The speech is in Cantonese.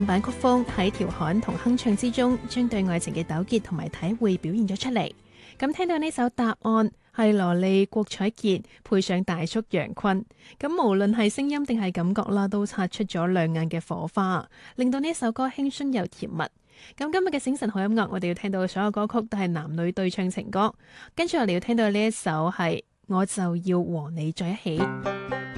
版曲風喺調侃同哼唱之中，將對愛情嘅糾結同埋體會表現咗出嚟。咁聽到呢首答案係羅莉郭采潔配上大叔楊坤，咁無論係聲音定係感覺啦，都擦出咗亮眼嘅火花，令到呢首歌輕鬆又甜蜜。咁今日嘅醒晨好音樂，我哋要聽到嘅所有歌曲都係男女對唱情歌，跟住我哋要聽到呢一首係我就要和你在一起。